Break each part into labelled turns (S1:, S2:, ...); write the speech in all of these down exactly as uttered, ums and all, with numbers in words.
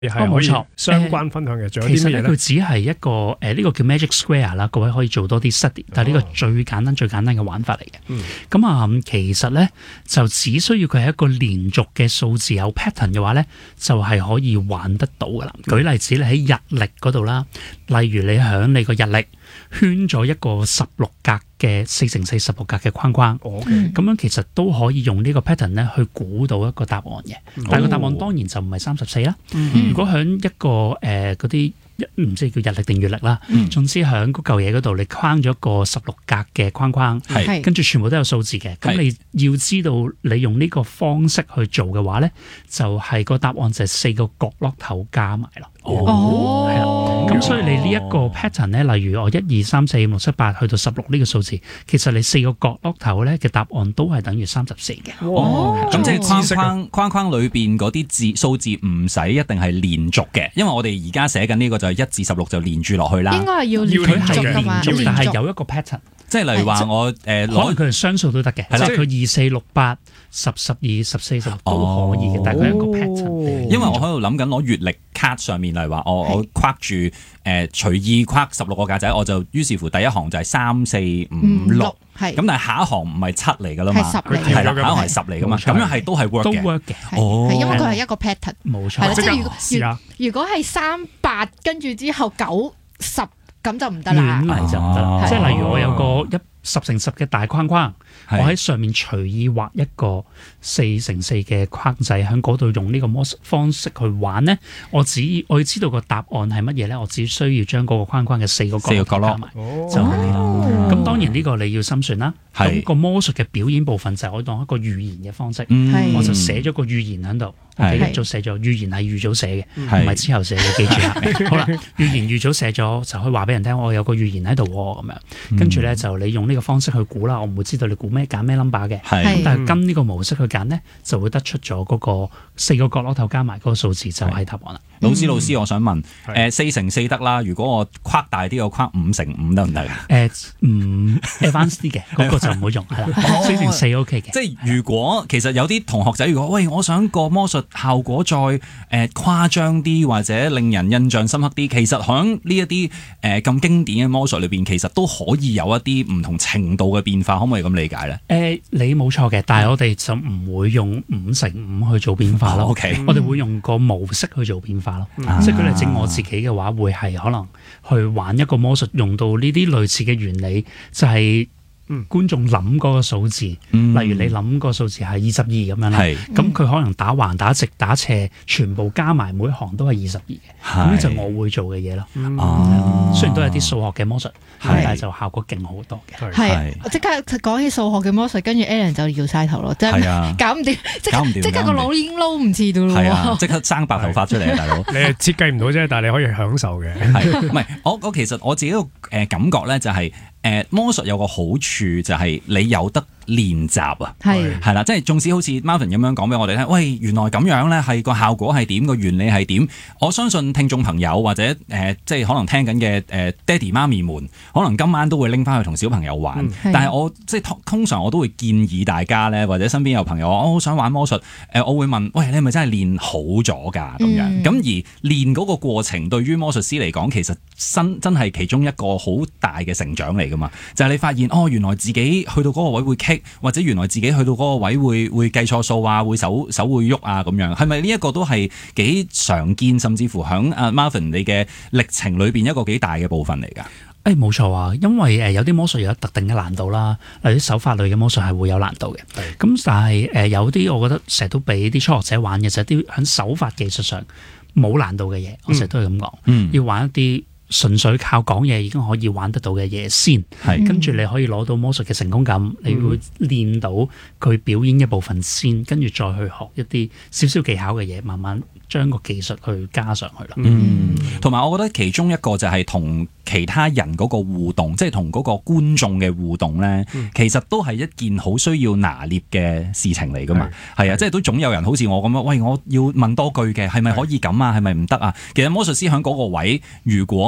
S1: 係可以相關分享嘅。仲有啲咩咧？
S2: 其實咧，佢只係一個誒呢、呃這個叫 Magic Square 啦，各位可以做多啲 study，但係呢個最簡單最簡單嘅玩法嚟嘅。咁啊、嗯嗯，其實咧就只需要佢係一個連續嘅數字有 pattern 嘅話咧，就係、是、可以玩得到噶啦。舉例子你喺日曆嗰度啦，例如你喺你個日曆圈咗一個十六格嘅四乘四十六格嘅框框，咁、哦 okay. 樣其實都可以用呢個 pattern 咧去估到一個答案嘅。嗯、但係個答案當然就唔係三十四啦。嗯、如果喺一個誒嗰啲唔知叫日曆定月曆啦，嗯、總之喺嗰嚿嘢嗰度你框咗一個十六格嘅框框，是跟住全部都有數字嘅。咁是你要知道你用呢個方式去做嘅話咧，就係、是、個答案就係四個角落頭加埋咯。哦，係啦。咁所以你呢一個 pattern 咧，例如我一二三四五六七八去到十六呢個數字，其實你四個角落頭咧嘅答案都係等於三十四嘅。
S3: 哦，咁即係框框框框裏邊嗰啲字數字唔使一定係連續嘅，因為我哋而家寫緊呢個就係一至十六就連住落去啦。
S4: 應該係要連續㗎嘛，
S2: 但係有一個 pattern，即係
S3: 例如話我誒
S2: 可能佢係雙數都得嘅，即係佢二四六八十十二十四十六都可以嘅，但係佢係一個 pattern。
S3: 因為我喺度諗緊攞月曆卡上面嚟話，我我框住誒隨意框十六個格仔，我就於是乎第一行就係三四五六，係咁，但係下一行唔係七嚟噶啦嘛，係啦，下一行係十嚟噶嘛，咁樣係都係 work 嘅，
S2: 都 work 嘅，
S4: 係因為佢係一個 pattern，
S2: 冇錯。
S4: 即係如果如果係三八跟住之後九十咁就唔得啦，
S2: 亂嚟就唔得啦。即係例如我有個一十乘十嘅大框框，我喺上面隨意畫一個四乘四嘅框仔，喺嗰度用呢個模式方式去玩咧，我只我要知道個答案係乜嘢咧，我只需要將嗰個框框嘅四個角落加埋就係啦。咁當然呢個你要心算啦。咁個魔術嘅表演部分就係我當一個預言嘅方式，我就寫咗個預言喺度。我一早寫咗預言係預早寫嘅，唔係之後寫嘅，記住啦。好啦，預言預早寫咗就可以話俾人聽，我有個預言喺度咁樣。跟住咧就你用呢個方式去估啦，我唔會知道你估咩揀咩 number 嘅。咁但係跟呢個模式去揀咧，就會得出咗嗰個四個角落頭加埋嗰個數字就係答案啦。
S3: 老師老師，我想問，誒四乘四得啦，如果我框大啲，我框五乘五得唔得啊？
S2: 誒唔 advanced 啲嘅嗰個就唔會用，係啦，四乘四 OK 嘅。
S3: 即係如果其實有啲同學仔，如果喂我想個魔術效果再誒誇張啲，或者令人印象深刻啲，其實喺呢一啲誒咁經典嘅魔術裏邊，其實都可以有一啲唔同程度嘅變化，可唔可以咁理解咧？
S2: 誒，你冇錯嘅，但係我哋就唔會用五乘五去做變化咯。
S3: OK，
S2: 我哋會用個模式去做變化咯。即係舉例子，我自己嘅話會係可能去玩一個魔術，用到呢啲類似嘅原理，就係。觀眾諗嗰個數字，嗯、例如你諗個數字係二十二咁樣啦，咁佢是可能打橫、打直、打斜，全部加埋每行都係二十二嘅，咁呢是就我會做嘅嘢咯。嗯啊、雖然都係啲數學嘅魔術，是但係就效果勁好多嘅。
S4: 係，即刻講起數學嘅魔術，跟住 Alan 就搖晒頭咯，即係搞唔掂，即刻即刻個腦已經撈唔切到咯，
S3: 即刻生白頭髮出嚟啊，大佬！
S1: 你係設計唔到啫，但係你可以享受嘅。
S3: 係，唔係我我其實我自己個誒感覺咧就係、是。誒魔術有個好處就係你有得練習啊，係係啦，即係縱使好似 Marvin 咁樣講俾我哋聽，喂，原來咁樣咧係個效果係點，個原理係點？我相信聽眾朋友或者誒、呃、即係可能聽緊嘅誒爹哋媽咪們，可能今晚都會拎翻去同小朋友玩。嗯、但係我即係通常我都會建議大家咧，或者身邊有朋友我好想玩魔術，誒、呃、我會問，喂，你係咪真係練好咗㗎？咁樣咁、嗯、而練嗰個過程對於魔術師嚟講，其實真真係其中一個好大嘅成長嚟㗎嘛。就係你發現哦，原來自己去到嗰個位會棘，或者原來自己去到嗰個位會會計錯數啊，會手手會喐啊咁樣，係咪呢一個都係幾常見，甚至乎響阿 Marvin 你嘅歷程裏邊一個幾大嘅部分嚟㗎？
S2: 誒冇錯啊，因為誒有啲魔術有特定嘅難度啦，例如啲手法類嘅魔術係會有難度嘅。咁的但係誒有啲我覺得成日都俾啲初學者玩嘅就係啲喺手法技術上冇難度嘅嘢，我成日都係咁講，嗯、要玩一啲純粹靠講嘢已經可以玩得到嘅嘢先，係跟住你可以攞到魔術嘅成功感，嗯、你會練到佢表演一部分先，跟住再去學一啲少少技巧嘅嘢，慢慢將個技術去加上去啦。
S3: 嗯，同埋我覺得其中一個就係同其他人嗰個互動，即係同嗰個觀眾嘅互動咧，嗯、其實都係一件好需要拿捏嘅事情嚟噶嘛。係啊，即係都總有人好似我咁樣，喂，我要問多句嘅，係咪可以咁啊？係咪唔得啊？其實魔術師喺嗰個位，如果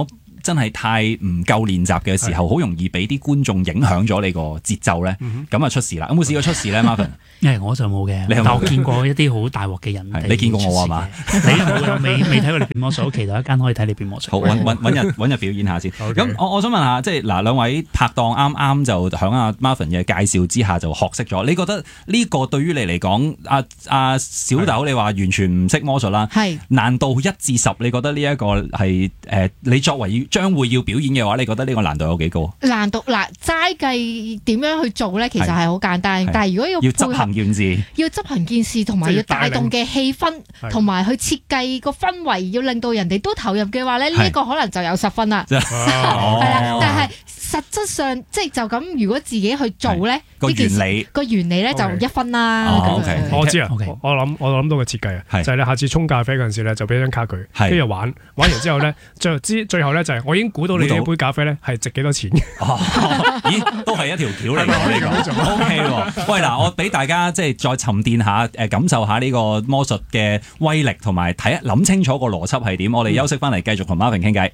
S3: 真係太唔夠練習嘅時候，好容易俾啲觀眾影響咗你個節奏咧，咁啊出事啦！有冇試過出事咧，Marvin？
S2: 誒，我就冇嘅，但我見過一啲好大鑊嘅人。
S3: 你見過我係嘛？
S2: 你冇未未睇過你變魔術，好期待一間可以睇你變魔術。
S3: 好，揾揾揾日揾日表演下先。咁我我想問下，即係嗱兩位拍檔啱啱就響阿 Marvin 嘅介紹之下就學識咗。你覺得呢個對於你嚟講，阿阿小豆你話完全唔識魔術啦，係難度一至十，你覺得呢一個係誒你作為將會要表演嘅話，你覺得呢個難度有幾高？難度
S4: 嗱齋計點樣去做咧，其實係好簡單，但係如果要
S3: 要執行件事，
S4: 要執行件事同埋要帶動嘅氣氛，同埋去設計個氛圍，要令到人哋都投入嘅話咧，呢、這個可能就有十分啦。係啦，但係實質上即係就咁，如果自己去做咧，
S3: 個原理
S4: 個原理咧就一分啦。
S1: 哦、okay, okay, 我知啊， okay, 我諗我諗到個設計啊，就係你下次沖咖啡嗰陣時咧，就俾張卡佢，跟住玩玩完之後咧，最之最後咧就係我已經估到你呢杯咖啡咧係值幾多錢。
S3: 咦，都係一條橋嚟嘅呢個。O K 喎，喂嗱，我俾大家即係再沉澱下，誒感受下呢個魔術嘅威力，同埋睇諗清楚個邏輯係點。我哋休息翻嚟繼續同 Marvin 傾偈。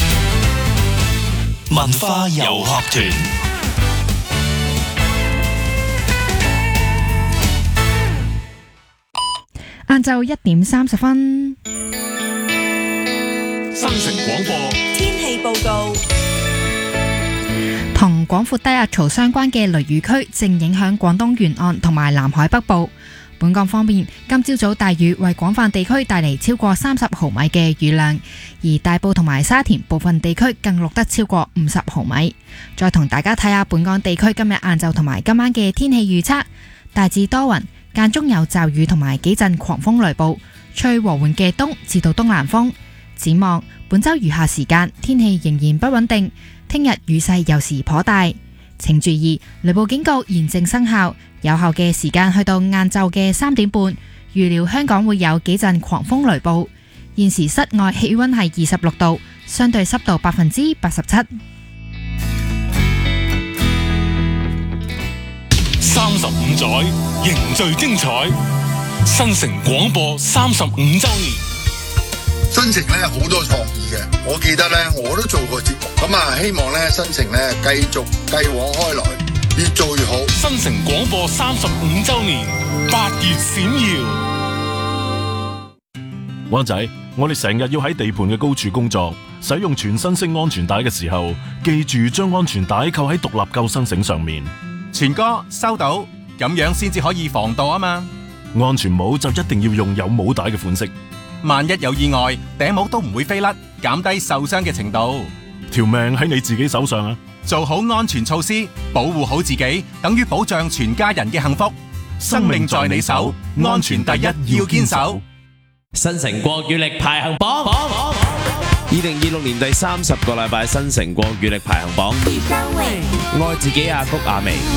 S5: 文化遊學團，
S4: 晏晝一點三十分。
S5: 新城廣播
S6: 天氣報告。
S4: 同廣闊低壓槽相關嘅雷雨區正影響廣東沿岸同埋南海北部。本港方面，今朝早大雨為廣泛地區帶嚟超過三十毫米嘅雨量，而大埔同埋沙田部分地區更錄得超過五十毫米。再同大家睇下本港地區今日晏晝同埋今晚嘅天氣預測，大致多雲，間中有驟雨同埋幾陣狂風雷暴，吹和緩嘅東至到東南風。展望本周餘下時間，天氣仍然不穩定。聽日雨勢有時頗大，請注意雷暴警告現正生效，有效嘅時間去到晏晝嘅三點半。預料香港會有幾陣狂風雷暴。現時室外氣溫係二十六度，相對濕度百分之八十七。
S5: 三十五載凝聚精彩，新城廣播三十五週年。
S7: 新城咧好多創意嘅，我記得咧我都做過節目，咁啊希望咧新城咧繼續繼往開來，越做越好。
S5: 新城廣播三十五週年，八月閃耀。灣仔，我哋成日要喺地盤嘅高處工作，使用全身式安全帶嘅時候，記住將安全帶扣喺獨立救生繩上面。
S8: 全哥收到，咁樣先至可以防盜啊嘛。
S5: 安全帽就一定要用有帽帶嘅款式。
S8: 萬一有意外，頂帽都唔會飛甩，減低受傷嘅程度。
S5: 條命喺你自己手上啊！
S8: 做好安全措施，保護好自己，等於保障全家人嘅幸福。生命在你手，安全第一要堅守。
S9: 新城國語力排行榜，二零二六年第三十個禮拜新城國語力排行榜，愛自己阿谷阿眉。